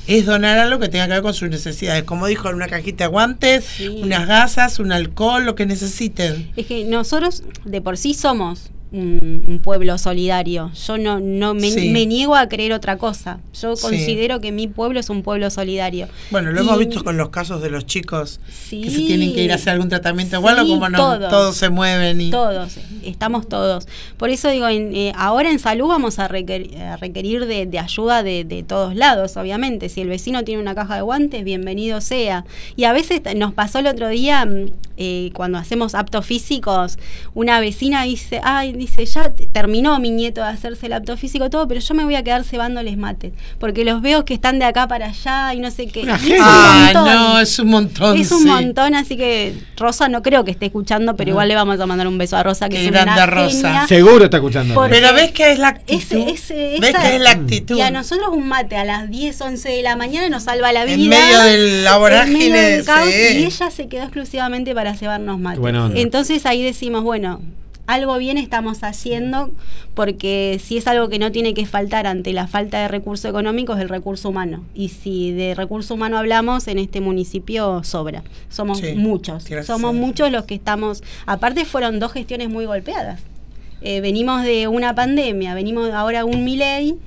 es donar algo que tenga que ver con sus necesidades. Como dijo, una cajita de guantes, unas gasas, un alcohol, lo que necesiten. Es que nosotros de por sí somos un pueblo solidario. Yo no me niego a creer otra cosa. Yo considero que mi pueblo es un pueblo solidario. Bueno, lo hemos visto con los casos de los chicos que se tienen que ir a hacer algún tratamiento igual, o como todos se mueven. Todos, estamos todos. Por eso digo, ahora en salud vamos a requerir de ayuda de todos lados, obviamente. Si el vecino tiene una caja de guantes, bienvenido sea. Y a veces nos pasó el otro día, cuando hacemos aptos físicos, una vecina dice, ya terminó mi nieto de hacerse el apto físico todo, pero yo me voy a quedar cebándoles mates, porque los veo que están de acá para allá y no sé qué. Es un montón. Es un montón, así que Rosa no creo que esté escuchando, pero igual le vamos a mandar un beso a Rosa, que es una Rosa. Seguro está escuchando. Pero ves que es la actitud. ¿Ves que es la actitud? Y a nosotros un mate a las 10, 11 de la mañana nos salva la vida. En medio del vorágine del caos, y ella se quedó exclusivamente para cebarnos mates. Entonces ahí decimos, bueno, algo bien estamos haciendo, porque si es algo que no tiene que faltar ante la falta de recursos económicos, es el recurso humano. Y si de recurso humano hablamos, en este municipio sobra. Somos muchos los que estamos. Aparte fueron 2 gestiones muy golpeadas. Venimos de una pandemia, venimos ahora un Milei.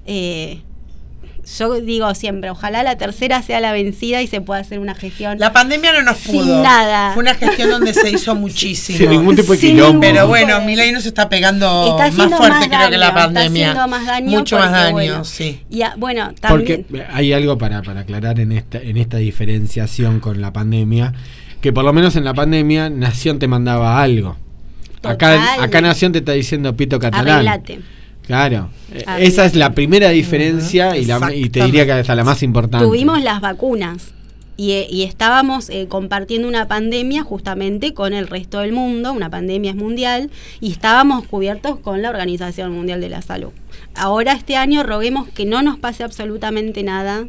Yo digo siempre, ojalá la tercera sea la vencida y se pueda hacer una gestión. La pandemia no nos pudo. Sin nada. Fue una gestión donde se hizo muchísimo. Sin ningún tipo de quilombo. Pero bueno, Milei nos está pegando más fuerte, creo que la pandemia. Está haciendo más daño. Mucho más daño, sí. Y bueno, también. Porque hay algo para aclarar en esta diferenciación con la pandemia, que por lo menos en la pandemia Nación te mandaba algo. Acá Nación te está diciendo pito catalán. Arreglate. Claro, esa es la primera diferencia y te diría que hasta la más importante. Tuvimos las vacunas y estábamos compartiendo una pandemia justamente con el resto del mundo, una pandemia es mundial, y estábamos cubiertos con la Organización Mundial de la Salud. Ahora este año roguemos que no nos pase absolutamente nada.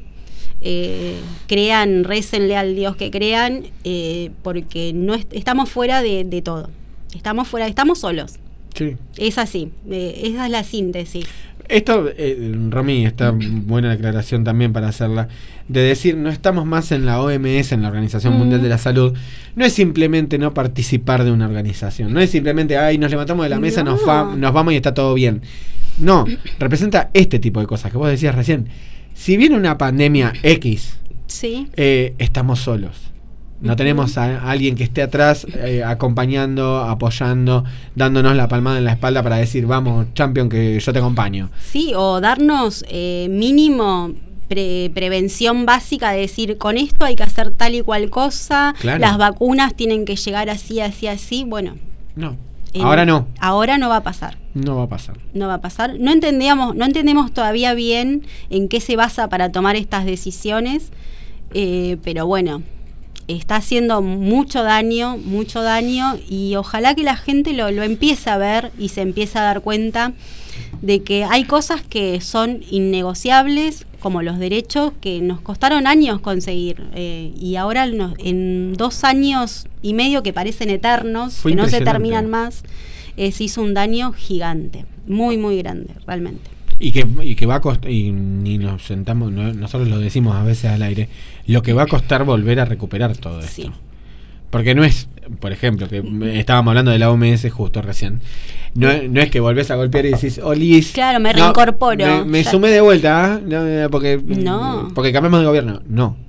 Récenle al Dios que crean, porque no estamos fuera de todo. Estamos solos. Sí. Es así, esa es la síntesis. Esto, Romy, está buena la aclaración también para hacerla, de decir, no estamos más en la OMS, en la Organización Mundial de la Salud, no es simplemente no participar de una organización, no es simplemente, nos levantamos de la mesa, nos vamos y está todo bien. No, representa este tipo de cosas que vos decías recién. Si viene una pandemia X, estamos solos. No tenemos a alguien que esté atrás acompañando, apoyando, dándonos la palmada en la espalda para decir, vamos, champion, que yo te acompaño. Sí, o darnos mínimo prevención básica, de decir, con esto hay que hacer tal y cual cosa, las vacunas tienen que llegar así, así, así. Bueno, ahora no. Ahora no va a pasar. No va a pasar. No entendemos todavía bien en qué se basa para tomar estas decisiones, pero bueno, está haciendo mucho daño, y ojalá que la gente lo empiece a ver y se empiece a dar cuenta de que hay cosas que son innegociables, como los derechos que nos costaron años conseguir, y ahora en 2 años y medio que parecen eternos, que no se terminan más, se hizo un daño gigante, muy muy grande realmente. Y que va a costar, y ni nos sentamos, nosotros lo decimos a veces al aire, lo que va a costar volver a recuperar todo esto. Sí. Porque no es, por ejemplo, que estábamos hablando de la OMS justo recién, no es que volvés a golpear y decís, Olis, claro, me reincorporo. Me sumé de vuelta, porque cambiamos de gobierno.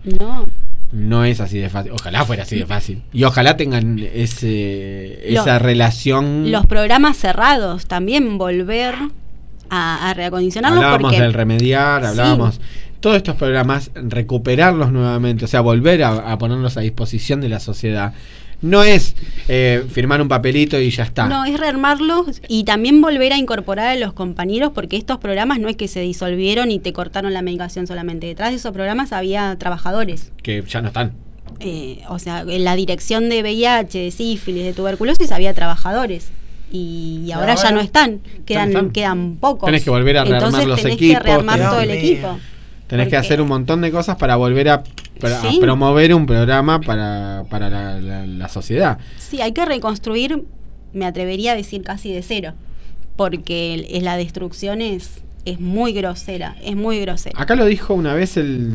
No es así de fácil. Ojalá fuera así de fácil. Y ojalá tengan esa relación. Los programas cerrados, también volver a reacondicionarlos. Hablábamos del remediar, todos estos programas, recuperarlos nuevamente, o sea, volver a ponerlos a disposición de la sociedad. No es firmar un papelito y ya está. No, es rearmarlos y también volver a incorporar a los compañeros, porque estos programas no es que se disolvieron y te cortaron la medicación solamente. Detrás de esos programas había trabajadores. Que ya no están. O sea, en la dirección de VIH, de sífilis, de tuberculosis había trabajadores. Y ahora ya no están, quedan pocos. Tenés que volver a rearmar los equipos. Tenés que rearmar todo el equipo. Tenés que hacer un montón de cosas para volver a promover un programa para la sociedad. Sí, hay que reconstruir, me atrevería a decir casi de cero, porque la destrucción es es muy grosera, es muy grosera. Acá lo dijo una vez el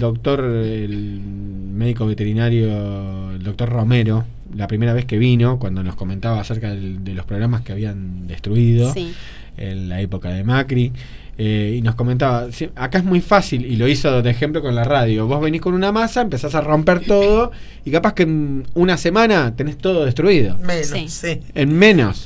médico veterinario, el doctor Romero, la primera vez que vino, cuando nos comentaba acerca de los programas que habían destruido en la época de Macri. Y nos comentaba, acá es muy fácil, y lo hizo de ejemplo con la radio. Vos venís con una masa, empezás a romper todo, y capaz que en una semana tenés todo destruido. En menos.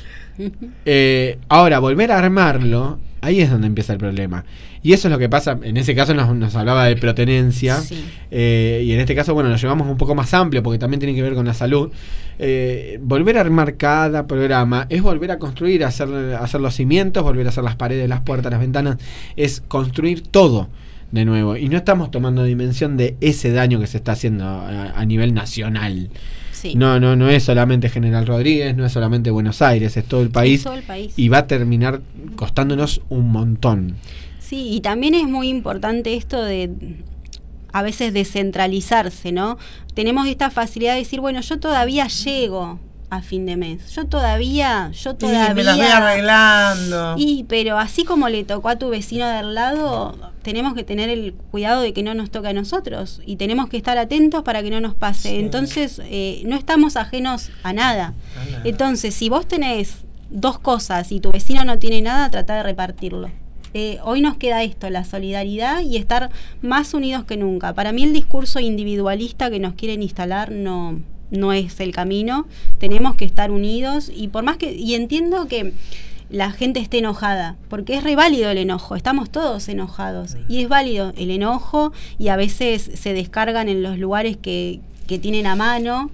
Ahora, volver a armarlo, ahí es donde empieza el problema. Y eso es lo que pasa, en ese caso nos hablaba de protenencia, y en este caso, bueno, lo llevamos un poco más amplio, porque también tiene que ver con la salud. Volver a armar cada programa es volver a construir, hacer los cimientos, volver a hacer las paredes, las puertas, las ventanas, es construir todo de nuevo. Y no estamos tomando dimensión de ese daño que se está haciendo a nivel nacional. No es solamente General Rodríguez, no es solamente Buenos Aires, es todo el país, y va a terminar costándonos un montón. Sí, y también es muy importante esto de a veces descentralizarse, ¿no? Tenemos esta facilidad de decir, bueno, yo todavía llego a fin de mes, yo todavía me las voy arreglando. Pero así como le tocó a tu vecino de al lado, tenemos que tener el cuidado de que no nos toque a nosotros, y tenemos que estar atentos para que no nos pase. Entonces, no estamos ajenos a nada. Entonces, si vos tenés 2 cosas y tu vecino no tiene nada, trata de repartirlo. Hoy nos queda esto, la solidaridad y estar más unidos que nunca. Para mí el discurso individualista que nos quieren instalar no es el camino. Tenemos que estar unidos, y por más y entiendo que la gente esté enojada, porque es re válido el enojo, estamos todos enojados, y es válido el enojo, y a veces se descargan en los lugares que tienen a mano.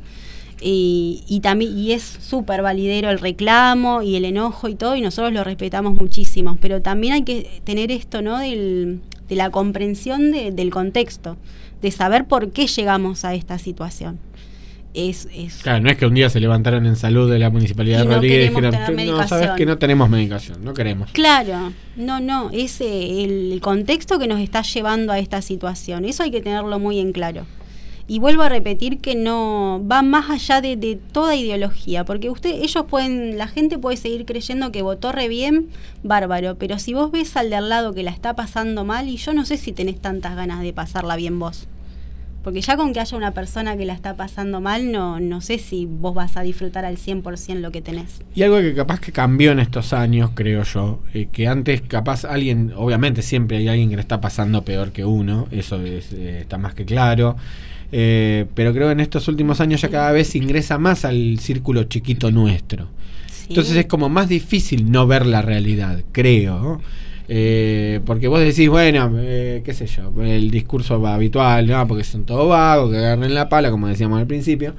Y también, y es súper validero el reclamo y el enojo y todo, y nosotros lo respetamos muchísimo, pero también hay que tener esto, ¿no? De la comprensión del contexto, de saber por qué llegamos a esta situación. Claro, no es que un día se levantaron en salud de la Municipalidad de Rodríguez y dijeron, no, sabes que no tenemos medicación, no queremos. Claro, no, es el contexto que nos está llevando a esta situación, eso hay que tenerlo muy en claro. Y vuelvo a repetir que no va más allá de toda ideología, porque la gente puede seguir creyendo que votó re bien, bárbaro, pero si vos ves al de al lado que la está pasando mal, y yo no sé si tenés tantas ganas de pasarla bien vos, porque ya con que haya una persona que la está pasando mal, no sé si vos vas a disfrutar al 100% lo que tenés. Y algo que capaz que cambió en estos años, creo yo, que antes capaz obviamente siempre hay alguien que le está pasando peor que uno, eso está más que claro. Pero creo que en estos últimos años ya cada vez ingresa más al círculo chiquito nuestro. Entonces es como más difícil no ver la realidad, creo, ¿no? Porque vos decís, bueno, qué sé yo, el discurso habitual, ¿no? Porque son todos vagos, que agarren la pala, como decíamos al principio.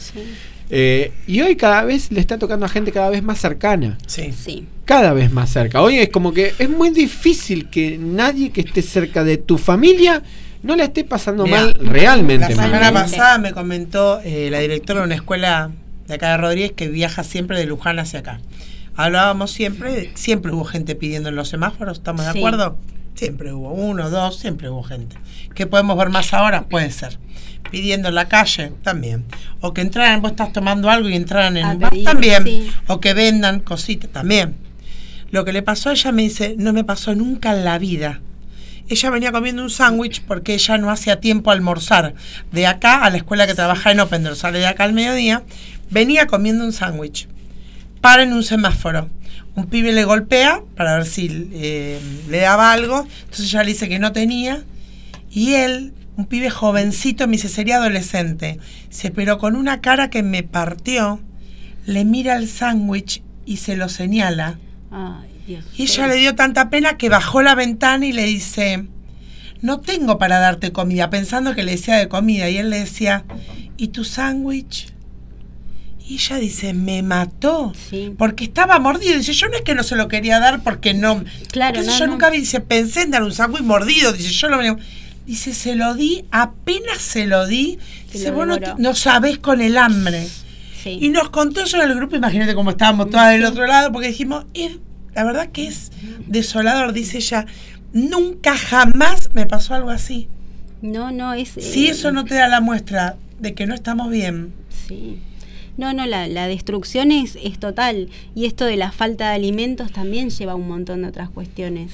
Y hoy cada vez le está tocando a gente cada vez más cercana. Cada vez más cerca. Hoy es como que es muy difícil que nadie que esté cerca de tu familia no la esté pasando mal realmente. La semana pasada me comentó la directora de una escuela de acá de Rodríguez que viaja siempre de Luján hacia acá. Hablábamos siempre hubo gente pidiendo en los semáforos, ¿estamos de acuerdo? Siempre hubo 1, 2, siempre hubo gente. ¿Qué podemos ver más ahora? Puede ser. Pidiendo en la calle, también. O que entraran, vos estás tomando algo y entraran en un bar, también. O que vendan cositas, también. Lo que le pasó a ella, me dice, no me pasó nunca en la vida. Ella venía comiendo un sándwich porque ella no hacía tiempo a almorzar. De acá a la escuela que trabaja en Open Door, sale de acá al mediodía, venía comiendo un sándwich. Para en un semáforo. Un pibe le golpea para ver si le daba algo. Entonces ella le dice que no tenía. Y él, un pibe jovencito, me dice, sería adolescente. Pero con una cara que me partió, le mira el sándwich y se lo señala. Ay, Dios. Y ella le dio tanta pena que bajó la ventana y le dice, no tengo para darte comida, pensando que le decía de comida. Y él le decía, ¿y tu sándwich? Y ella dice, me mató, porque estaba mordido. Dice, yo no es que no se lo quería dar porque no. Claro, yo nunca vi, dice, pensé en dar un sándwich mordido. Dice, yo lo dice, se lo di, apenas se lo di. Dice, vos no sabés con el hambre. Y nos contó eso en el grupo, imagínate cómo estábamos todas del otro lado, porque dijimos, la verdad que es desolador, dice ella, nunca jamás me pasó algo así. No, es... Si eso no te da la muestra de que no estamos bien. No, la destrucción es total. Y esto de la falta de alimentos también lleva a un montón de otras cuestiones.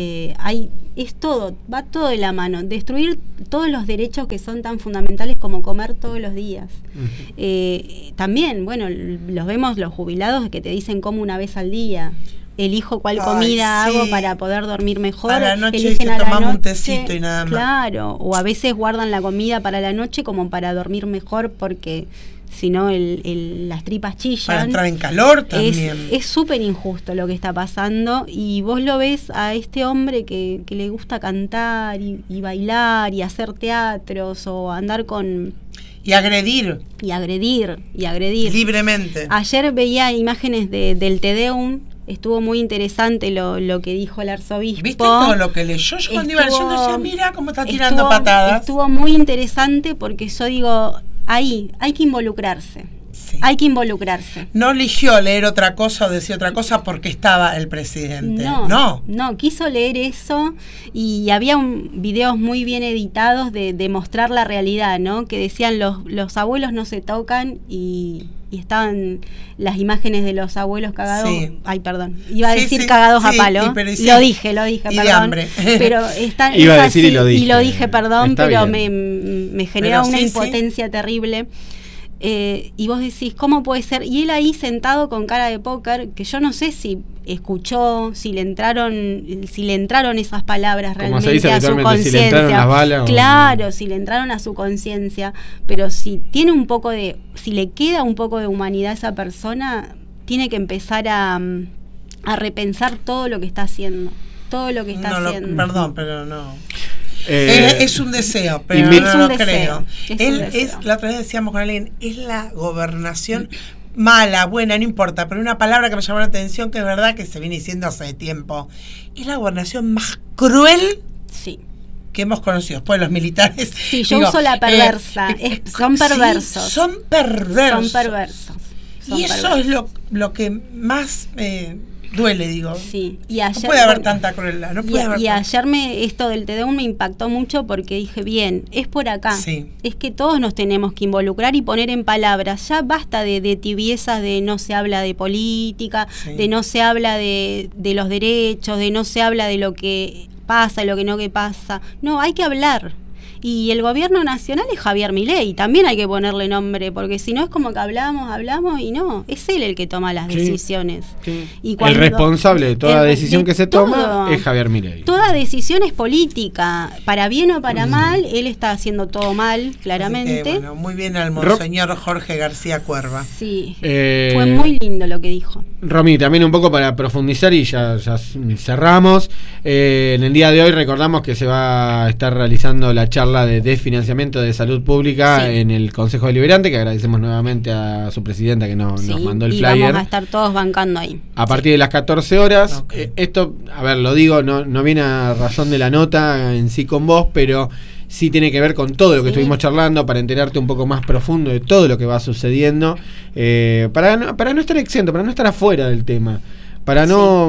Es todo, va todo de la mano. Destruir todos los derechos que son tan fundamentales como comer todos los días. También, bueno, los vemos los jubilados que te dicen como una vez al día. Elijo cuál comida hago para poder dormir mejor. A la noche eligen se tomamos un tecito y nada más. Claro, o a veces guardan la comida para la noche como para dormir mejor porque si no las tripas chillan. Para entrar en calor también. Es súper injusto lo que está pasando y vos lo ves a este hombre que le gusta cantar y bailar y hacer teatros o andar con... Y agredir. Libremente. Ayer veía imágenes del Te Deum. Estuvo muy interesante lo que dijo el arzobispo. ¿Viste todo lo que leyó? Yo cuando iba leyendo decía, mira cómo está tirando patadas. Estuvo muy interesante porque yo digo, ahí hay que involucrarse. Sí. Hay que involucrarse. No eligió leer otra cosa o decir otra cosa porque estaba el presidente. No, quiso leer eso y había videos muy bien editados de mostrar la realidad, ¿no? Que decían los abuelos no se tocan y estaban las imágenes de los abuelos cagados. Sí. Ay, perdón. Iba a decir cagados a palo. Lo dije, y perdón. De hambre. Pero iba a decir y lo dije, perdón, está pero me genera una impotencia terrible. Y vos decís, ¿cómo puede ser? Y él ahí sentado con cara de póker, que yo no sé si escuchó, si le entraron esas palabras realmente se dice a su conciencia. Si le entraron las balas, claro, si le entraron a su conciencia, pero si tiene si le queda un poco de humanidad a esa persona, tiene que empezar a repensar todo lo que está haciendo. Todo lo que está haciendo. Perdón, pero no. Es un deseo, pero no lo creo. La otra vez decíamos con alguien, es la gobernación mala, buena, no importa, pero una palabra que me llamó la atención, que es verdad que se viene diciendo hace tiempo, es la gobernación más cruel que hemos conocido después de los militares. Sí, yo uso la perversa. Son perversos. Sí, son perversos. Y eso es lo que más duele, digo. Sí. Y ayer, no puede haber tanta crueldad. Ayer esto del Te Deum me impactó mucho porque dije, bien, es por acá. Sí. Es que todos nos tenemos que involucrar y poner en palabras. Ya basta de tibiezas, de no se habla de política, de no se habla de los derechos, de no se habla de lo que pasa y lo que no que pasa. No, hay que hablar. Y el gobierno nacional es Javier Milei, también hay que ponerle nombre, porque si no es como que hablamos y no, es él el que toma las decisiones. Sí. Y el responsable de toda decisión que se toma es Javier Milei. Toda decisión es política, para bien o para mal, él está haciendo todo mal, claramente. Bueno, muy bien al monseñor Jorge García Cuerva. Sí, fue muy lindo lo que dijo. Romy, también un poco para profundizar y ya cerramos. En el día de hoy recordamos que se va a estar realizando la charla de desfinanciamiento de salud pública en el Consejo Deliberante, que agradecemos nuevamente a su presidenta que nos mandó el flyer. Vamos a estar todos bancando ahí. A partir de las 14 horas. Esto, a ver, lo digo, no viene a razón de la nota en sí con vos, pero sí tiene que ver con todo lo que estuvimos charlando, para enterarte un poco más profundo de todo lo que va sucediendo, para no estar exento, para no estar afuera del tema. Para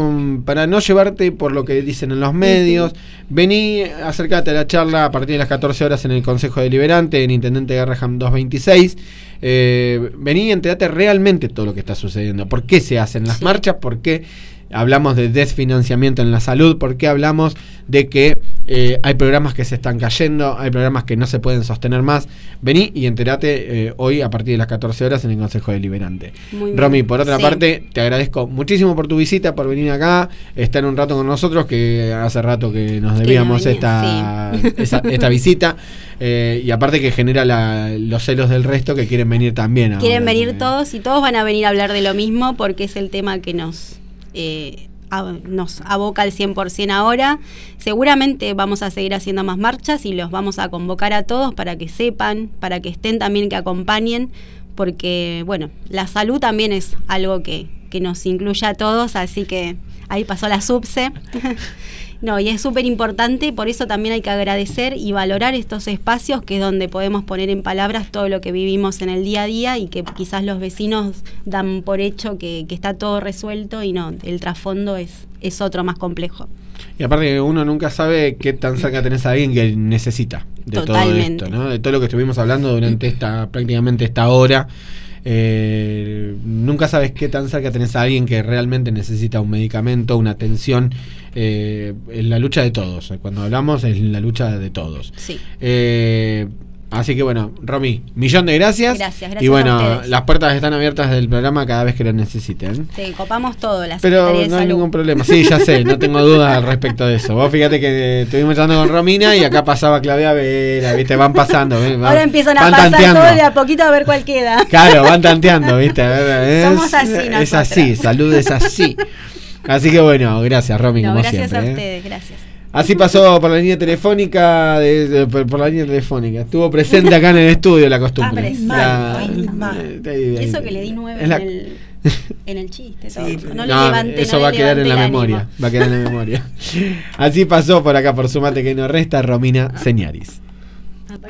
no llevarte por lo que dicen en los medios. Vení, acércate a la charla a partir de las 14 horas en el Consejo Deliberante, en Intendente Garraham 226. Vení y enterate realmente todo lo que está sucediendo. ¿Por qué se hacen las marchas? ¿Por qué hablamos de desfinanciamiento en la salud? ¿Por qué hablamos de que hay programas que se están cayendo, hay programas que no se pueden sostener más? Vení y enterate hoy a partir de las 14 horas en el Consejo Deliberante. Romy, por otra parte, te agradezco muchísimo por tu visita, por venir acá, estar un rato con nosotros, que hace rato que nos debíamos esta visita, y aparte que genera los celos del resto que quieren venir también. Quieren venir todos y todos van a venir a hablar de lo mismo porque es el tema que nos aboca al 100% ahora. Seguramente vamos a seguir haciendo más marchas y los vamos a convocar a todos para que sepan, para que estén también, que acompañen, porque bueno, la salud también es algo que nos incluye a todos, así que ahí pasó la subse. No, y es súper importante, por eso también hay que agradecer y valorar estos espacios, que es donde podemos poner en palabras todo lo que vivimos en el día a día y que quizás los vecinos dan por hecho que está todo resuelto, y no, el trasfondo es otro, más complejo. Y aparte uno nunca sabe qué tan cerca tenés a alguien que necesita de todo esto, ¿no? De todo lo que estuvimos hablando durante prácticamente esta hora. Nunca sabes qué tan cerca tenés a alguien que realmente necesita un medicamento, una atención. Es la lucha de todos. Cuando hablamos es la lucha de todos. Sí. Así que bueno, Romy, millón de gracias. Gracias y bueno, a ustedes. las puertas están abiertas del programa cada vez que lo necesiten. Te copamos todo, la Pero Secretaría de no hay Salud. ningún problema. Sí, ya sé, no tengo dudas al respecto de eso. Vos fíjate que estuvimos hablando con Romina y acá pasaba Claudia Vera, ¿viste? Van pasando. Ahora empiezan a pasar tanteando. todo de a poquito a ver cuál queda. Claro, van tanteando, ¿viste? Somos así Es nosotras. así, salud es así. Así que bueno, gracias Romy, No, como gracias siempre. a ustedes, gracias. Así pasó por la línea telefónica, por la línea telefónica. Estuvo presente acá en el estudio la costumbre. Eso que le di 9 en el chiste. Todo. Sí, No le levanté. Eso no va a le quedar en la levanté el memoria. ánimo. Va a quedar en la memoria. Así pasó por acá por Sumate que no resta Romina Señaris.